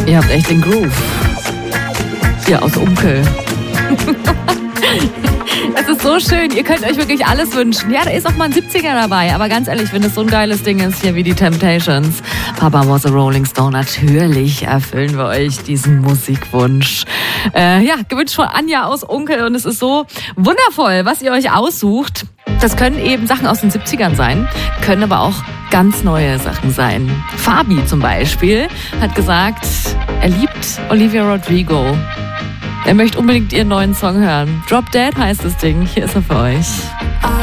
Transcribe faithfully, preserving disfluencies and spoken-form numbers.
Ihr habt echt den Groove. Hier aus Unkel. Es ist so schön, ihr könnt euch wirklich alles wünschen. Ja, da ist auch mal ein siebziger dabei, aber ganz ehrlich, wenn es so ein geiles Ding ist, hier wie die Temptations, Papa was a Rolling Stone, natürlich erfüllen wir euch diesen Musikwunsch. Äh, ja, gewünscht von Anja aus Unkel und es ist so wundervoll, was ihr euch aussucht. Das können eben Sachen aus den siebzigern sein, können aber auch ganz neue Sachen sein. Fabi zum Beispiel hat gesagt, er liebt Olivia Rodrigo. Er möchte unbedingt ihren neuen Song hören. Drop Dead heißt das Ding. Hier ist er für euch.